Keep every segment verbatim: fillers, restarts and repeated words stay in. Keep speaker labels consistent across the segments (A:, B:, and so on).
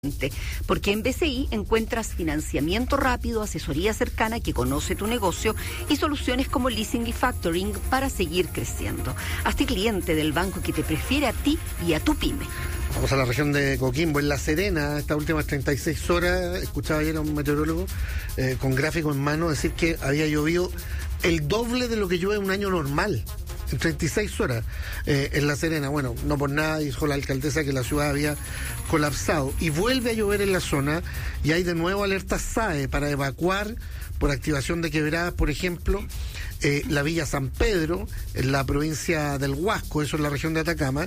A: Porque en B C I encuentras financiamiento rápido, asesoría cercana que conoce tu negocio y soluciones como leasing y factoring para seguir creciendo. Hazte cliente del banco que te prefiere a ti y a tu pyme.
B: Vamos a la región de Coquimbo, en La Serena, estas últimas treinta y seis horas. Escuchaba ayer a un meteorólogo eh, con gráfico en mano decir que había llovido el doble de lo que llueve un año normal. En treinta y seis horas eh, en La Serena. Bueno, no por nada dijo la alcaldesa que la ciudad había colapsado. Y vuelve a llover en la zona y hay de nuevo alerta S A E para evacuar por activación de quebradas, por ejemplo, eh, la Villa San Pedro, en la provincia del Huasco, eso es la región de Atacama,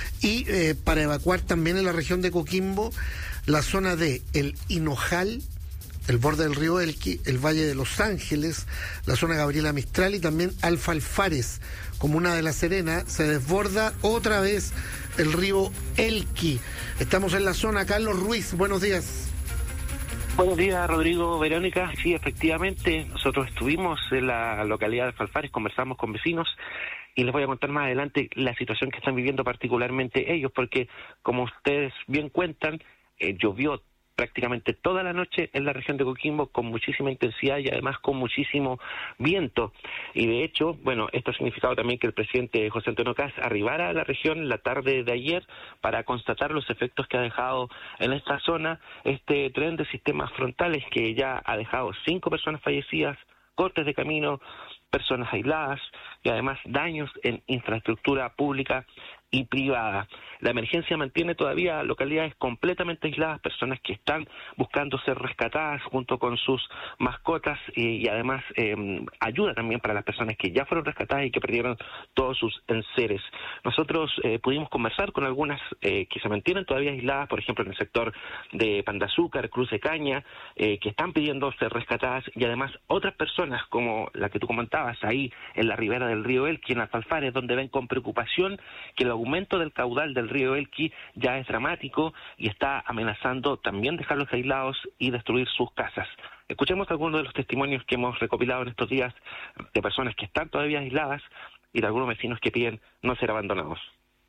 B: y eh, para evacuar también en la región de Coquimbo la zona de El Hinojal, el borde del río Elqui, el Valle de Los Ángeles, la zona Gabriela Mistral y también Alfalfares, comuna de La Serena. Se desborda otra vez el río Elqui. Estamos en la zona. Carlos Ruiz, buenos días.
C: Buenos días, Rodrigo, Verónica. Sí, efectivamente, nosotros estuvimos en la localidad de Alfalfares, conversamos con vecinos y les voy a contar más adelante la situación que están viviendo particularmente ellos, porque como ustedes bien cuentan, eh, llovió prácticamente toda la noche en la región de Coquimbo con muchísima intensidad y además con muchísimo viento. Y de hecho, bueno, esto ha significado también que el presidente José Antonio Kast arribara a la región la tarde de ayer para constatar los efectos que ha dejado en esta zona este tren de sistemas frontales que ya ha dejado cinco personas fallecidas, cortes de camino, personas aisladas y además daños en infraestructura pública y privada. La emergencia mantiene todavía localidades completamente aisladas, personas que están buscando ser rescatadas junto con sus mascotas y, y además eh, ayuda también para las personas que ya fueron rescatadas y que perdieron todos sus enseres. Nosotros eh, pudimos conversar con algunas eh, que se mantienen todavía aisladas, por ejemplo en el sector de Pan de Azúcar, Cruz de Caña, eh, que están pidiendo ser rescatadas y además otras personas como la que tú comentabas ahí en la ribera del río Elqui, en Alfalfares, donde ven con preocupación que el aumento del caudal del río Elqui ya es dramático y está amenazando también dejarlos aislados y destruir sus casas. Escuchemos algunos de los testimonios que hemos recopilado en estos días de personas que están todavía aisladas y de algunos vecinos que piden no ser abandonados.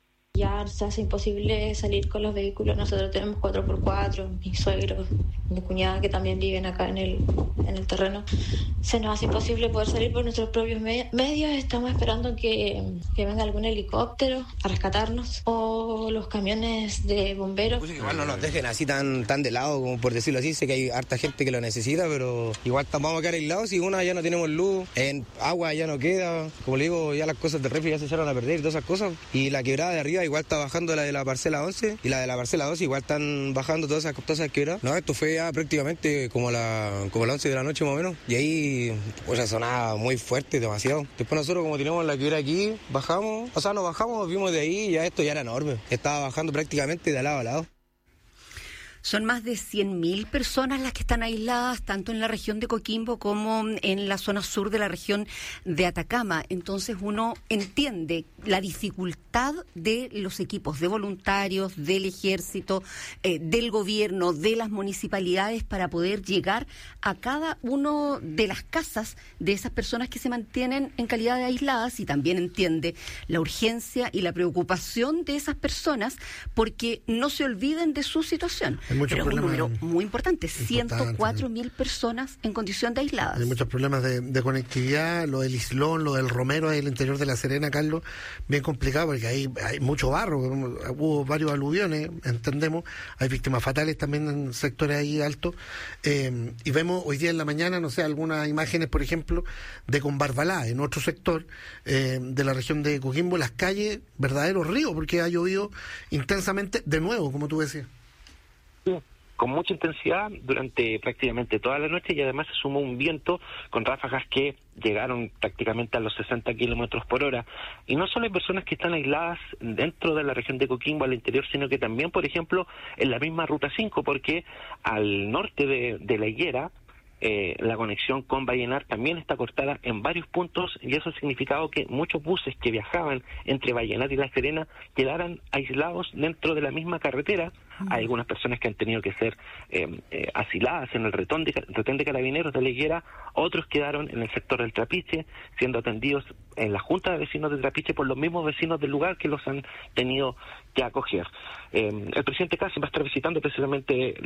D: Ya se hace imposible salir con los vehículos. Nosotros tenemos cuatro por cuatro, mis suegros, mi cuñada que también viven acá en el, en el terreno. Se nos hace imposible poder salir por nuestros propios me- medios. Estamos esperando que, que venga algún helicóptero a rescatarnos o los camiones de bomberos.
E: Pues igual no nos dejen así tan, tan de lado, como por decirlo así. Sé que hay harta gente que lo necesita, pero igual vamos a quedar aislados y una ya no tenemos luz, en agua ya no queda. Como le digo, ya las cosas del refri ya se echaron a perder y todas esas cosas. Y la quebrada de arriba igual está bajando, la de la parcela once y la de la parcela doce igual están bajando todas esas cosas que quebradas. No, esto fue ya prácticamente como la como las once de la noche más o menos y ahí pues sonaba muy fuerte, demasiado. Después nosotros como teníamos la quebrada aquí, bajamos, o sea no bajamos, vimos de ahí y ya esto ya era enorme, estaba bajando prácticamente de lado a lado.
A: Son más de cien mil personas las que están aisladas, tanto en la región de Coquimbo como en la zona sur de la región de Atacama. Entonces uno entiende la dificultad de los equipos de voluntarios, del ejército, eh, del gobierno, de las municipalidades para poder llegar a cada uno de las casas de esas personas que se mantienen en calidad de aisladas, y también entiende la urgencia y la preocupación de esas personas porque no se olviden de su situación. Pero es un número muy importante, ciento cuatro mil personas en condición de aisladas.
B: Hay muchos problemas de, de conectividad, lo del Islón, lo del Romero, ahí en el interior de La Serena, Carlos, bien complicado porque hay, hay mucho barro, hubo varios aluviones, entendemos, hay víctimas fatales también en sectores ahí altos, eh, y vemos hoy día en la mañana, no sé, algunas imágenes, por ejemplo, de Combarbalá, en otro sector eh, de la región de Coquimbo, las calles, verdaderos ríos, porque ha llovido intensamente de nuevo, como tú decías.
C: Con mucha intensidad durante prácticamente toda la noche y además se sumó un viento con ráfagas que llegaron prácticamente a los sesenta kilómetros por hora. Y no solo hay personas que están aisladas dentro de la región de Coquimbo al interior, sino que también, por ejemplo, en la misma Ruta cinco, porque al norte de, de La Higuera, Eh, la conexión con Vallenar también está cortada en varios puntos y eso ha significado que muchos buses que viajaban entre Vallenar y La Serena quedaran aislados dentro de la misma carretera Mm. Hay algunas personas que han tenido que ser eh, eh, asiladas en el retón de, retén de Carabineros de la Higuera, otros quedaron en el sector del Trapiche, siendo atendidos en la Junta de Vecinos de Trapiche por los mismos vecinos del lugar que los han tenido que acoger. Eh, el presidente Kacin va a estar visitando precisamente